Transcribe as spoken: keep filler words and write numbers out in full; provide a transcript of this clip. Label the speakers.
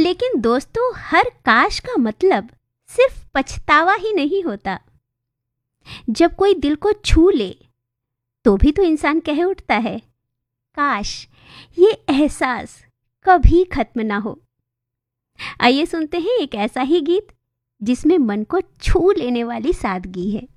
Speaker 1: लेकिन दोस्तों, हर काश का मतलब सिर्फ पछतावा ही नहीं होता। जब कोई दिल को छू ले तो भी तो इंसान कह उठता है, काश ये एहसास कभी खत्म ना हो। आइए सुनते हैं एक ऐसा ही गीत जिसमें मन को छू लेने वाली सादगी है।